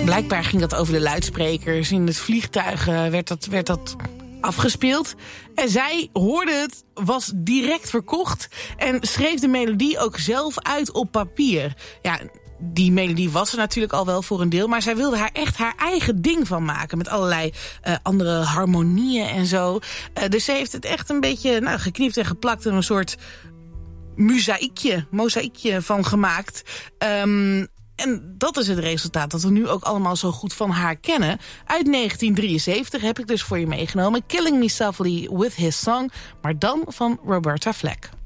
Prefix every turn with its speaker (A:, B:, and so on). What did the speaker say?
A: Blijkbaar ging dat over de luidsprekers. In het vliegtuig werd dat afgespeeld. En zij hoorde het, was direct verkocht en schreef de melodie ook zelf uit op papier. Ja, die melodie was er natuurlijk al wel voor een deel, maar zij wilde echt haar eigen ding van maken. Met allerlei andere harmonieën en zo. Dus ze heeft het echt een beetje geknipt en geplakt en een soort mozaïekje van gemaakt. En dat is het resultaat dat we nu ook allemaal zo goed van haar kennen. Uit 1973 heb ik dus voor je meegenomen. Killing Me Softly with His Song, maar dan van Roberta Flack.